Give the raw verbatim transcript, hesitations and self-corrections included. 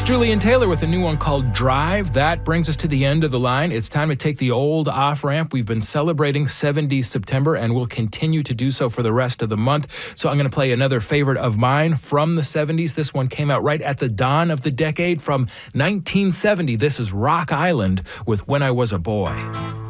Julian Taylor with a new one called Drive. That brings us to the end of the line. It's time to take the old off-ramp. We've been celebrating seventies September, and we'll continue to do so for the rest of the month. So I'm going to play another favorite of mine from the seventies. This one came out right at the dawn of the decade from nineteen seventy. This is Rock Island with When I Was a Boy.